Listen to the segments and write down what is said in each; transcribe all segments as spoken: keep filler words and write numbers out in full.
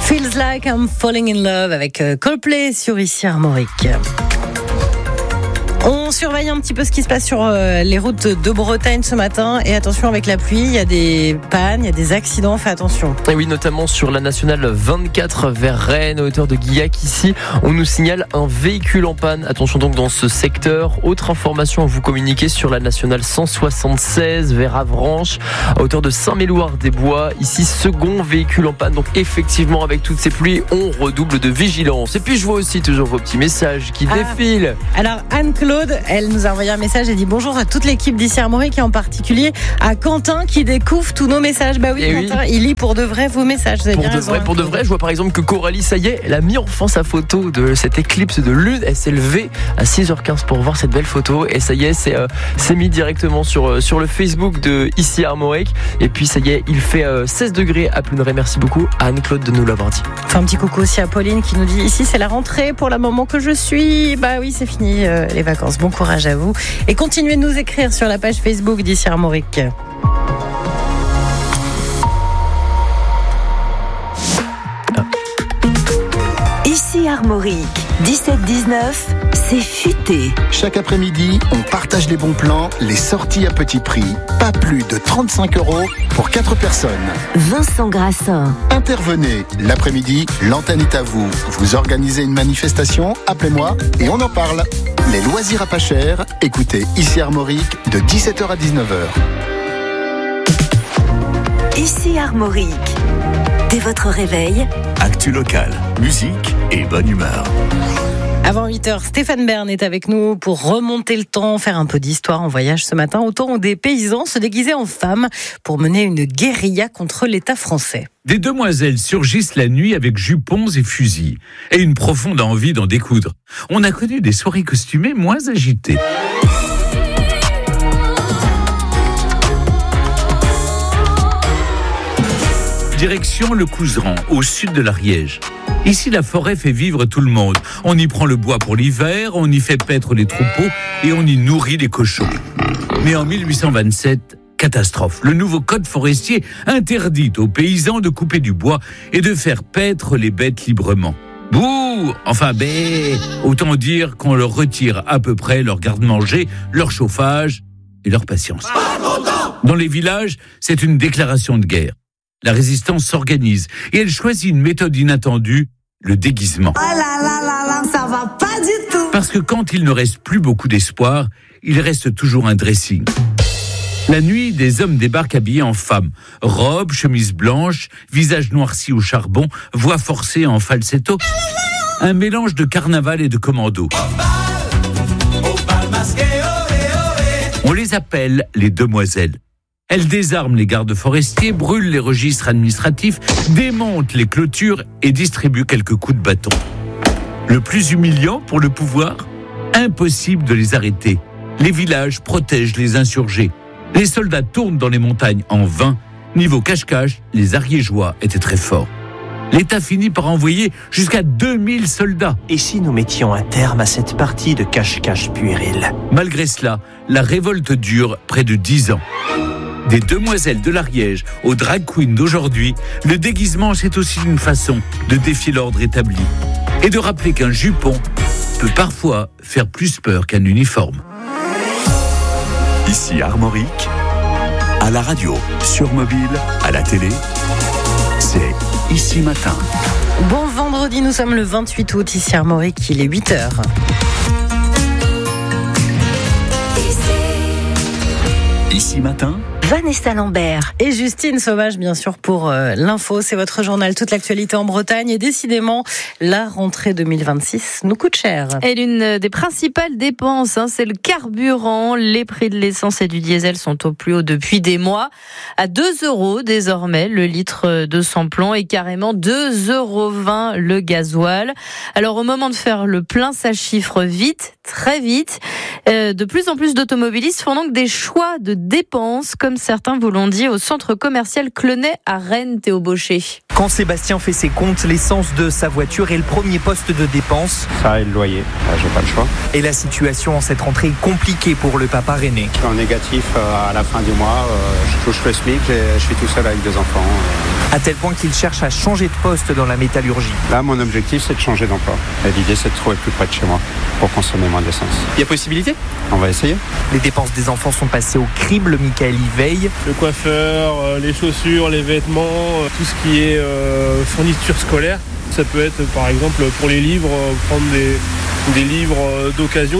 Feels Like I'm Falling in Love avec Coldplay sur Ici Armorique. On surveille un petit peu ce qui se passe sur les routes de Bretagne ce matin. Et attention, avec la pluie, il y a des pannes, il y a des accidents, fais attention. Et oui, notamment sur la nationale vingt-quatre vers Rennes, à hauteur de Guillac. Ici, on nous signale un véhicule en panne. Attention donc dans ce secteur. Autre information à vous communiquer sur la nationale cent soixante-seize vers Avranches, à hauteur de Saint-Méloire-des-Bois. Ici, second véhicule en panne. Donc effectivement, avec toutes ces pluies, on redouble de vigilance. Et puis je vois aussi toujours vos petits messages qui ah. défilent. Alors Anne-Claude, elle nous a envoyé un message et dit bonjour à toute l'équipe d'Ici Armorique et en particulier à Quentin qui découvre tous nos messages. Bah oui, et Quentin, oui. Il lit pour de vrai vos messages. Vous avez pour bien de raison, vrai, hein, pour de vrai, je vois par exemple que Coralie, ça y est, elle a mis enfin sa photo de cette éclipse de lune. Elle s'est levée à six heures quinze pour voir cette belle photo et ça y est, c'est, euh, c'est mis directement sur, euh, sur le Facebook de Ici Armorique. Et puis ça y est, il fait euh, seize degrés à Pluneret. Merci beaucoup à Anne-Claude de nous l'avoir dit. Enfin, un petit coucou aussi à Pauline qui nous dit ici c'est la rentrée pour la maman que je suis. Bah oui, c'est fini euh, les vacances. Bon courage à vous. Et continuez de nous écrire sur la page Facebook d'Ici Armorique. Ici Armorique, dix-sept dix-neuf, c'est futé. Chaque après-midi, on partage les bons plans, les sorties à petit prix. Pas plus de trente-cinq euros pour quatre personnes. Vincent Grassin. Intervenez. L'après-midi, l'antenne est à vous. Vous organisez une manifestation, appelez-moi et on en parle. Les loisirs à pas cher, écoutez Ici Armorique de dix-sept heures à dix-neuf heures. Ici Armorique. Dès votre réveil, actu local, musique et bonne humeur. Avant huit heures, Stéphane Bern est avec nous pour remonter le temps, faire un peu d'histoire en voyage ce matin, au temps où des paysans se déguisaient en femmes pour mener une guérilla contre l'État français. Des demoiselles surgissent la nuit avec jupons et fusils, et une profonde envie d'en découdre. On a connu des soirées costumées moins agitées. Direction le Couserans, au sud de l'Ariège. Ici, la forêt fait vivre tout le monde. On y prend le bois pour l'hiver, on y fait paître les troupeaux et on y nourrit les cochons. Mais en mille huit cent vingt-sept, catastrophe. Le nouveau code forestier interdit aux paysans de couper du bois et de faire paître les bêtes librement. Bouh! Enfin, bé! Autant dire qu'on leur retire à peu près leur garde-manger, leur chauffage et leur patience. Dans les villages, c'est une déclaration de guerre. La résistance s'organise et elle choisit une méthode inattendue, le déguisement. Oh là là là là, ça va pas du tout. Parce que quand il ne reste plus beaucoup d'espoir, il reste toujours un dressing. La nuit, des hommes débarquent habillés en femmes. Robe, chemise blanche, visage noirci au charbon, voix forcée en falsetto. Un mélange de carnaval et de commando. On les appelle les demoiselles. Elles désarment les gardes forestiers, brûlent les registres administratifs, démontent les clôtures et distribuent quelques coups de bâton. Le plus humiliant pour le pouvoir, impossible de les arrêter. Les villages protègent les insurgés. Les soldats tournent dans les montagnes en vain. Niveau cache-cache, les Ariégeois étaient très forts. L'État finit par envoyer jusqu'à deux mille soldats. Et si nous mettions un terme à cette partie de cache-cache puéril ? Malgré cela, la révolte dure près de dix ans. Des demoiselles de l'Ariège aux drag queens d'aujourd'hui, le déguisement, c'est aussi une façon de défier l'ordre établi et de rappeler qu'un jupon peut parfois faire plus peur qu'un uniforme. Ici Armorique, à la radio, sur mobile, à la télé, c'est Ici Matin. Bon vendredi, nous sommes le vingt-huit août, Ici Armorique, il est huit heures. Ici Matin, Vanessa Lambert et Justine Sauvage, bien sûr, pour euh, l'info. C'est votre journal, toute l'actualité en Bretagne. Et décidément, la rentrée deux mille vingt-six nous coûte cher. Et l'une des principales dépenses, hein, c'est le carburant. Les prix de l'essence et du diesel sont au plus haut depuis des mois. À deux euros désormais, le litre de samplon et carrément deux euros vingt le gasoil. Alors, au moment de faire le plein, ça chiffre vite, très vite. Euh, de plus en plus d'automobilistes font donc des choix de dépenses, comme certains vous l'ont dit au centre commercial Clenay à Rennes, Théo Baucher. Quand Sébastien fait ses comptes, l'essence de sa voiture est le premier poste de dépense. Ça et le loyer, j'ai pas le choix. Et la situation en cette rentrée est compliquée pour le papa René. Je suis en négatif à la fin du mois, je touche le SMIC et je suis tout seul avec deux enfants. À tel point qu'il cherche à changer de poste dans la métallurgie. Là, mon objectif, c'est de changer d'emploi. Et l'idée, c'est de trouver plus près de chez moi pour consommer moins d'essence. Il y a possibilité ? On va essayer. Les dépenses des enfants sont passées au crible. Michael y veille. Le coiffeur, euh, les chaussures, les vêtements, euh, tout ce qui est euh, fourniture scolaire. Ça peut être, par exemple, pour les livres, euh, prendre des, des livres euh, d'occasion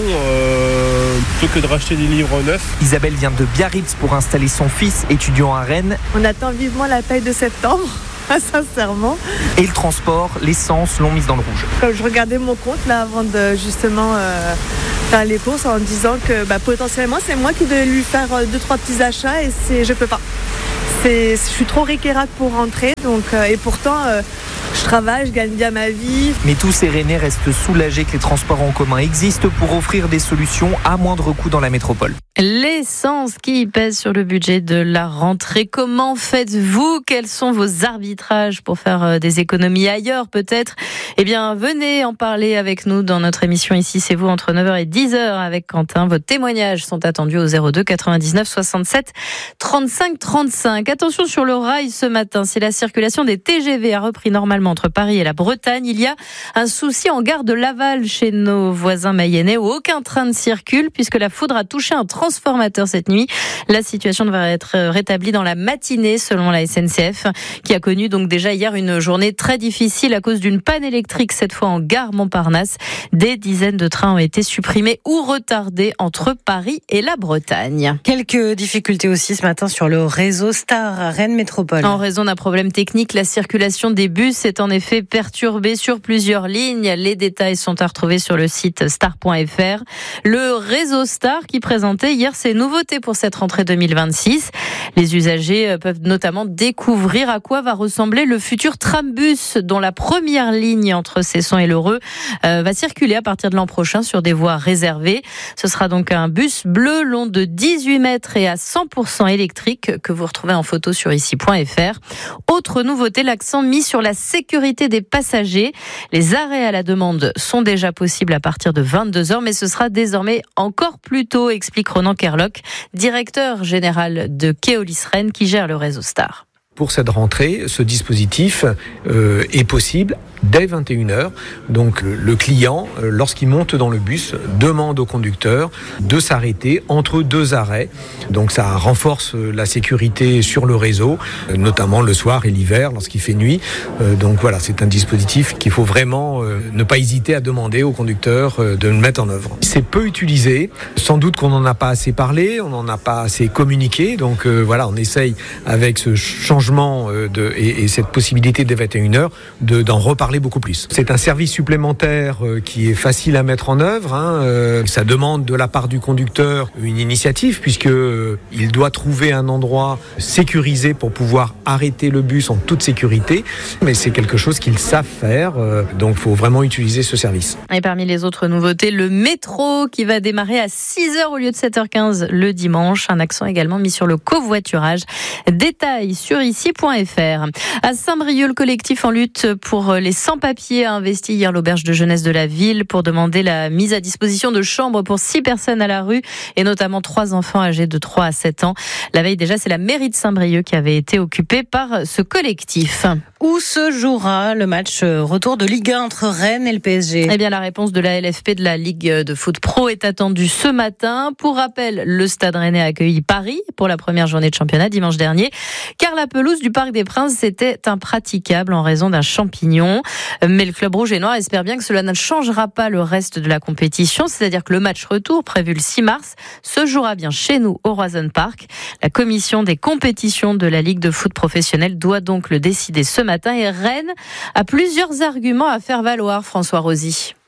euh, plutôt que de racheter des livres neufs. Isabelle vient de Biarritz pour installer son fils, étudiant à Rennes. On attend vivement la paye de septembre. Sincèrement. Et le transport, l'essence l'ont mise dans le rouge. Comme je regardais mon compte là avant de justement euh, faire les courses en disant que bah, potentiellement c'est moi qui devais lui faire euh, deux trois petits achats et c'est, je peux pas. C'est, je suis trop ric-et-rac pour rentrer donc euh, et pourtant euh, je travaille, je gagne bien ma vie. Mais tous ces Rennais restent soulagés que les transports en commun existent pour offrir des solutions à moindre coût dans la métropole. L'essence qui pèse sur le budget de la rentrée. Comment faites-vous ? Quels sont vos arbitrages pour faire des économies ailleurs peut-être ? Eh bien, venez en parler avec nous dans notre émission Ici c'est vous entre neuf heures et dix heures avec Quentin. Vos témoignages sont attendus au zéro deux quatre-vingt-dix-neuf soixante-sept trente-cinq trente-cinq. Attention sur le rail ce matin. Si la circulation des T G V a repris normalement entre Paris et la Bretagne, il y a un souci en gare de Laval chez nos voisins mayennais où aucun train ne circule puisque la foudre a touché un transformateur cette nuit. La situation devrait être rétablie dans la matinée selon la S N C F qui a connu donc déjà hier une journée très difficile à cause d'une panne électrique cette fois en gare Montparnasse. Des dizaines de trains ont été supprimés ou retardés entre Paris et la Bretagne. Quelques difficultés aussi ce matin sur le réseau Star à Rennes Métropole. En raison d'un problème technique, la circulation des bus est en effet perturbée sur plusieurs lignes. Les détails sont à retrouver sur le site star point f r. Le réseau Star qui présentait hier ses nouveautés pour cette rentrée deux mille vingt-six. Les usagers peuvent notamment découvrir à quoi va ressembler le futur trambus dont la première ligne entre Cesson et l'Heureux euh, va circuler à partir de l'an prochain sur des voies réservées. Ce sera donc un bus bleu long de dix-huit mètres et à cent pour cent électrique que vous retrouvez en photo sur ici point f r. Autre nouveauté, l'accent mis sur la sécurité des passagers. Les arrêts à la demande sont déjà possibles à partir de vingt-deux heures, mais ce sera désormais encore plus tôt, explique Ronan Kerlock, directeur général de Keolis Rennes qui gère le réseau Star. Pour cette rentrée, ce dispositif euh, est possible dès vingt et une heures. Donc le client, euh, lorsqu'il monte dans le bus, demande au conducteur de s'arrêter entre deux arrêts. Donc ça renforce la sécurité sur le réseau, euh, notamment le soir et l'hiver lorsqu'il fait nuit. Euh, donc voilà, c'est un dispositif qu'il faut vraiment euh, ne pas hésiter à demander au conducteur euh, de le mettre en œuvre. C'est peu utilisé, sans doute qu'on n'en a pas assez parlé, on n'en a pas assez communiqué. Donc euh, voilà, on essaye avec ce changement De, et, et cette possibilité dès vingt et une heures de, d'en reparler beaucoup plus. C'est un service supplémentaire euh, qui est facile à mettre en œuvre. Hein, euh, ça demande de la part du conducteur une initiative puisque euh, il doit trouver un endroit sécurisé pour pouvoir arrêter le bus en toute sécurité. Mais c'est quelque chose qu'ils savent faire, euh, donc il faut vraiment utiliser ce service. Et parmi les autres nouveautés, le métro qui va démarrer à six heures au lieu de sept heures quinze le dimanche. Un accent également mis sur le covoiturage. Détails sur ici point f r. À Saint-Brieuc, le collectif en lutte pour les sans-papiers a investi hier l'auberge de jeunesse de la ville pour demander la mise à disposition de chambres pour six personnes à la rue et notamment trois enfants âgés de trois à sept ans. La veille déjà, c'est la mairie de Saint-Brieuc qui avait été occupée par ce collectif. Où se jouera le match retour de Ligue un entre Rennes et le P S G ? Eh bien, la réponse de la L F P de la Ligue de foot pro est attendue ce matin. Pour rappel, le Stade Rennais a accueilli Paris pour la première journée de championnat dimanche dernier, car la pelouse du Parc des Princes était impraticable en raison d'un champignon. Mais le club rouge et noir espère bien que cela ne changera pas le reste de la compétition, c'est-à-dire que le match retour, prévu le six mars, se jouera bien chez nous au Roison Park. La commission des compétitions de la Ligue de foot professionnelle doit donc le décider ce matin et Rennes a plusieurs arguments à faire valoir, François Rosy.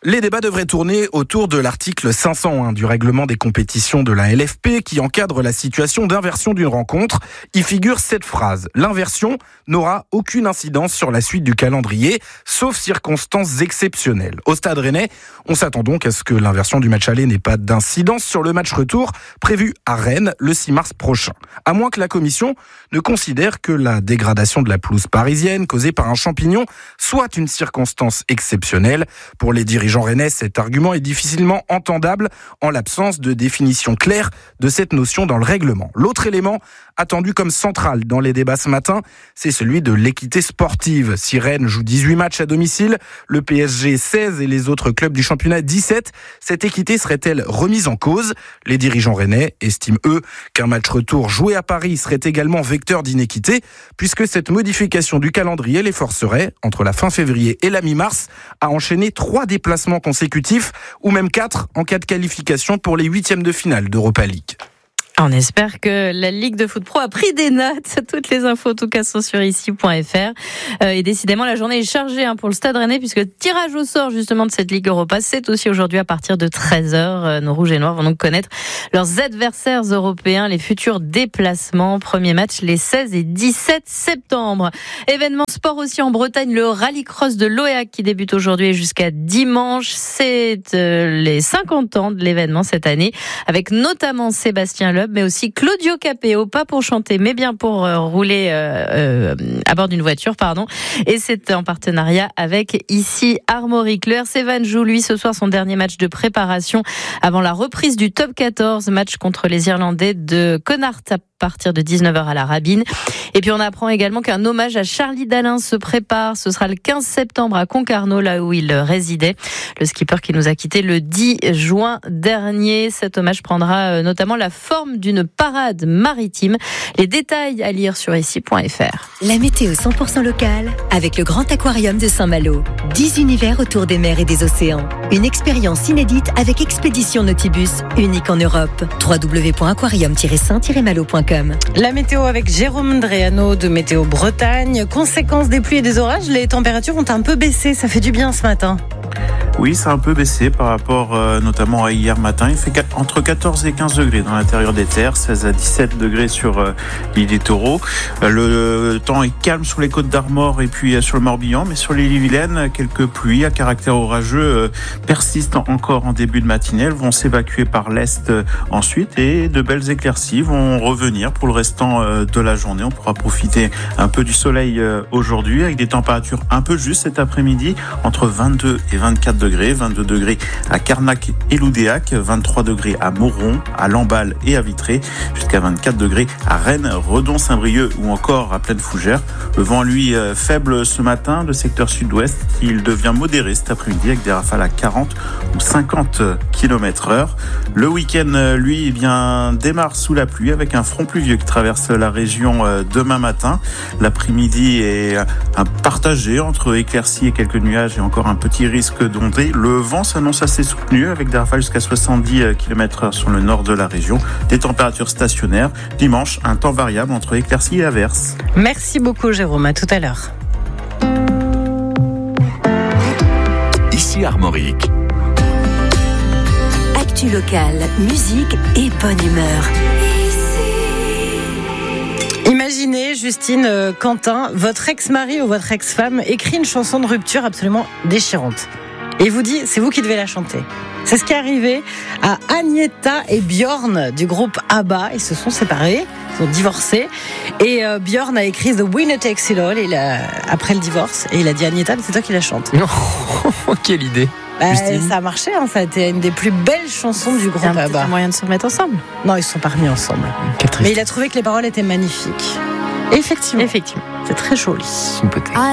Les débats devraient tourner autour de l'article cinq cent un du règlement des compétitions de la L F P qui encadre la situation d'inversion d'une rencontre. Y figure cette phrase. L'inversion n'aura aucune incidence sur la suite du calendrier, sauf circonstances exceptionnelles. Au Stade Rennais, on s'attend donc à ce que l'inversion du match aller n'ait pas d'incidence sur le match retour prévu à Rennes le six mars prochain. À moins que la commission ne considère que la dégradation de la pelouse parisienne causée par un champignon soit une circonstance exceptionnelle. Pour les dirigeants rennais, cet argument est difficilement entendable en l'absence de définition claire de cette notion dans le règlement. L'autre élément attendu comme central dans les débats ce matin, c'est celui de l'équité sportive. Si Rennes joue dix-huit matchs à domicile, le P S G seize et les autres clubs du championnat dix-sept, cette équité serait-elle remise en cause ? Les dirigeants rennais estiment, eux, qu'un match retour joué à Paris serait également vecteur d'inéquité, puisque cette modification du calendrier les forcerait, entre la fin février et la mi-mars, à enchaîner trois déplacements consécutifs, ou même quatre en cas de qualification pour les huitièmes de finale d'Europa League. On espère que la Ligue de foot pro a pris des notes. Toutes les infos, en tout cas, sont sur ici point f r. Euh, et décidément, la journée est chargée hein, pour le Stade Rennais, puisque le tirage au sort justement de cette Ligue Europa, c'est aussi aujourd'hui à partir de treize heures. Euh, nos Rouges et Noirs vont donc connaître leurs adversaires européens, les futurs déplacements. Premier match les seize et dix-sept septembre. Événement sport aussi en Bretagne, le rallycross de l'Oéac qui débute aujourd'hui et jusqu'à dimanche. C'est euh, les cinquante ans de l'événement cette année, avec notamment Sébastien Loeb, mais aussi Claudio Capéo, pas pour chanter, mais bien pour euh, rouler euh, euh, à bord d'une voiture, pardon. Et c'est en partenariat avec ici Armorique. Le R C Vannes joue, lui, ce soir son dernier match de préparation avant la reprise du top quatorze, match contre les Irlandais de Connacht à partir de dix-neuf heures à la Rabine. Et puis on apprend également qu'un hommage à Charlie Dalin se prépare. Ce sera le quinze septembre à Concarneau, là où il résidait. Le skipper qui nous a quittés le dix juin dernier. Cet hommage prendra notamment la forme d'une parade maritime. Les détails à lire sur ici point f r. La météo cent pour cent locale avec le Grand Aquarium de Saint-Malo. dix univers autour des mers et des océans. Une expérience inédite avec Expédition Nautibus, unique en Europe. w w w point aquarium tiret saint tiret malo point com. La météo avec Jérôme Dréano de Météo Bretagne. Conséquence des pluies et des orages, les températures ont un peu baissé. Ça fait du bien ce matin. Oui, ça a un peu baissé par rapport euh, notamment à hier matin. Il fait entre quatorze et quinze degrés dans l'intérieur des terres, seize à dix-sept degrés sur euh, l'île des Taureaux. Euh, le, le temps est calme sur les côtes d'Armor et puis euh, sur le Morbihan, mais sur l'île Vilaine, quelques pluies à caractère orageux euh, persistent encore en début de matinée. Elles vont s'évacuer par l'est euh, ensuite et de belles éclaircies vont revenir pour le restant euh, de la journée. On pourra profiter un peu du soleil euh, aujourd'hui avec des températures un peu justes cet après-midi, entre vingt-deux et vingt-quatre degrés, vingt-deux degrés à Carnac et Loudéac, vingt-trois degrés à Mauron, à Lamballe et à Vitré, jusqu'à vingt-quatre degrés à Rennes, Redon, Saint-Brieuc ou encore à Plaine Fougère. Le vent, lui, faible ce matin, le secteur sud-ouest, il devient modéré cet après-midi avec des rafales à quarante ou cinquante kilomètres heure. Le week-end, lui, eh bien, démarre sous la pluie avec un front pluvieux qui traverse la région demain matin. L'après-midi est partagé entre éclaircies et quelques nuages et encore un petit risque d'ondée. Le vent s'annonce assez soutenu avec des rafales jusqu'à soixante-dix kilomètres heure sur le nord de la région. Des températures stationnaires. Dimanche, un temps variable entre éclaircies et averses. Merci beaucoup Jérôme, à tout à l'heure. Ici Armorique. Actu locale, musique et bonne humeur. Imaginez, Justine, euh, Quentin, votre ex-mari ou votre ex-femme écrit une chanson de rupture absolument déchirante. Et il vous dit, c'est vous qui devez la chanter. C'est ce qui est arrivé à Agnetha et Björn du groupe ABBA. Ils se sont séparés, ils ont divorcé. Et euh, Björn a écrit The Winner Takes It All il a, après le divorce. Et il a dit à Agnetha, c'est toi qui la chante. Non, quelle idée. Bah, ça a marché, hein, ça a été une des plus belles chansons du groupe ABBA. Il y a moyen de se remettre ensemble. Non, ils se sont pas remis ensemble. Mais il a trouvé que les paroles étaient magnifiques. Effectivement. Effectivement. C'est très joli. Son côté.